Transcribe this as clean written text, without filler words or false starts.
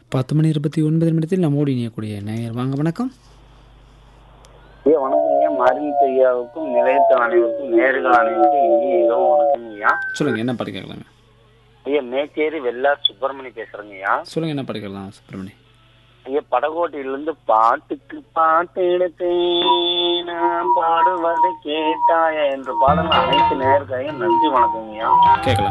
10:29 நம்மோடு இணையக்கூடிய நேயர் வாங்க வணக்கம். ஐயா வணக்கம் ஐயா. மாரிமுத்து ஐயாவுக்கும் நிலையத்து அனைவருக்கும் நேர்கள் அனைவருக்கும் இனிய இரவு வணக்கம் ஐயா. சொல்லுங்க, என்ன பாட்டு கேட்கலாங்க? ஐயா மேச்சேரி வெள்ளார் சுப்பிரமணி பேசுறேங்க ஐயா. சொல்லுங்க, என்ன பாட்டு கேட்கலாம் சுப்பிரமணி? ஐயா படகோட்டையிலிருந்து பாட்டுக்கு பாட்டு எடுத்தேன் நான் பாடுவதை கேட்டாயா என்ற பாடல் அனைத்து நேர்களுக்கும் நன்றி வணக்கம் ஐயா. கேட்கலாம்.